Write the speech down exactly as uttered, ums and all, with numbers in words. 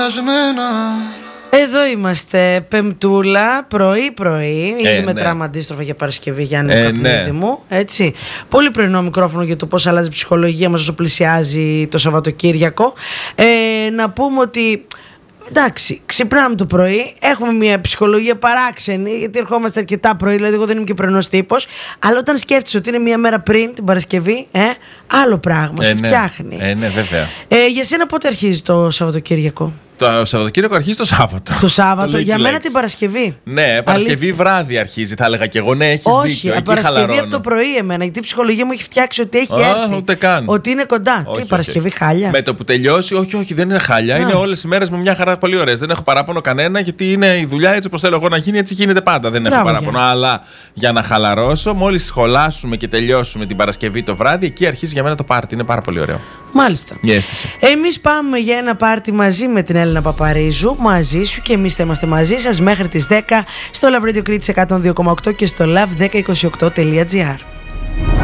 Εδώ είμαστε, Πεμπτούλα, πρωί-πρωί. Ε, Ήδη ναι. μετράμε αντίστροφα για Παρασκευή, Γιάννη, ε, καπνίδι ναι. μου. Έτσι. Πολύ πρωινό μικρόφωνο για το πώς αλλάζει η ψυχολογία μας όσο πλησιάζει το Σαββατοκύριακο. Ε, να πούμε ότι. Εντάξει, ξυπνάμε το πρωί, έχουμε μια ψυχολογία παράξενη, γιατί ερχόμαστε αρκετά πρωί, δηλαδή εγώ δεν είμαι και πρωινός τύπος. Αλλά όταν σκέφτεσαι ότι είναι μια μέρα πριν την Παρασκευή, ε, άλλο πράγμα, Ε, σου ναι. φτιάχνει. Ε, ναι, βέβαια. Ε, για σένα πότε αρχίζει το Σαββατοκύριακο? Το Σαββατοκύριακο αρχίζει το Σάββατο. Το Σάββατο, λέει για και μένα λέξη. την Παρασκευή. Ναι, Παρασκευή Αλήθεια. βράδυ αρχίζει, θα έλεγα και εγώ. Ναι, έχεις Όχι, δίκιο. Εκεί Παρασκευή χαλαρώνω. από το πρωί εμένα, γιατί η ψυχολογία μου έχει φτιάξει ότι έχει Α, έρθει. ούτε καν. Ότι είναι κοντά. Όχι, Τι, όχι, Παρασκευή όχι. χάλια. Με το που τελειώσει, όχι, όχι, δεν είναι χάλια. Α. Είναι όλες οι μέρες μου μια χαρά, πολύ ωραίες. Δεν έχω παράπονο κανένα, γιατί είναι η δουλειά έτσι όπως θέλω εγώ να γίνει, έτσι γίνεται πάντα. Δεν έχω Μπράβο, παράπονο. Γιάννη. Αλλά για να χαλαρώσω, μόλις σχολάσουμε και τελειώσουμε την Παρασκευή το βράδυ, εκεί αρχίζει για μένα το πάρτι. Είναι πάρα πολύ ωραίο. Μάλιστα. Μια αίσθηση. Εμείς πάμε για ένα πάρτι μαζί με την Έλληνα Παπαρίζου, μαζί σου, και εμείς θα είμαστε μαζί σας μέχρι τις δέκα στο Love Radio Crete εκατόν δύο κόμμα οκτώ και στο love δέκα είκοσι οκτώ τελεία gr.